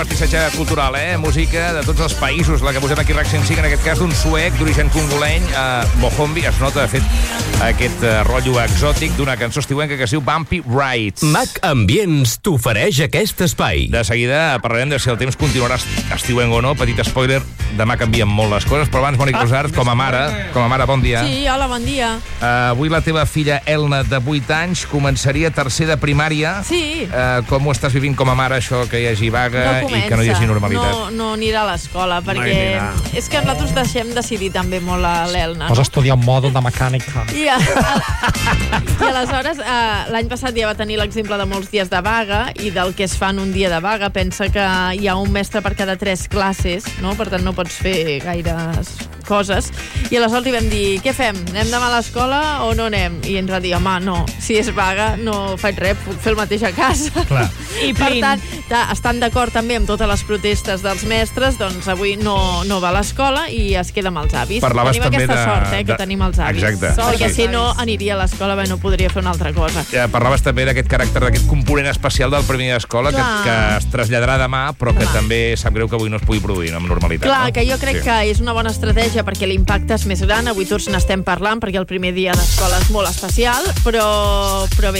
Mestissatge cultural, música de tots els països, la que posem aquí RAC 105, en aquest cas d'un suec d'origen congoleny, Mohombi. Es nota, de fet, aquest rotllo exòtic d'una cançó estiuenca que es diu Bumpy Rides. Mac Ambients t'ofereix aquest espai. De seguida parlarem de si el temps continuarà estiuenc o no. Petit spoiler, demà canvien molt les coses, però abans, Mònica Rosart, com a mare, bon dia. Sí, hola, bon dia. Avui la teva filla Elna, de 8 anys, començaria tercer de primària. Sí. Com ho estàs vivint com a mare, això, que hi hagi vaga i que no hi hagi normalitat? No anirà a l'escola, perquè és que nosaltres deixem decidir també molt a l'Elna. Vas estudiar un mòdul de mecànica. I aleshores, l'any passat ja va tenir l'exemple de molts dies de vaga, i del que es fa en un dia de vaga, pensa que hi ha un mestre per cada 3 classes, no? Per tant, no pots fer gaires coses. I aleshores li vam dir, què fem? Anem demà a l'escola o no anem? I ens va dir, home, no, si és vaga no faig res, puc fer el mateix a casa. Clar. I per tant, estan d'acord també amb totes les protestes dels mestres, doncs avui no va a l'escola i es queda amb els avis. Parlaves tenim també aquesta sort, que tenim els avis. Exacte. Perquè si no aniria a l'escola, no podria fer una altra cosa. Parlaves també d'aquest caràcter, d'aquest component especial del primer dia d'escola que es traslladarà demà, però que també sap greu que avui no es pugui produir amb normalitat. Clar, que jo crec que és una bona estratègia perquè l'impacte és més gran. Avui tots n'estem parlant perquè el primer dia d'escola és molt especial, però bé,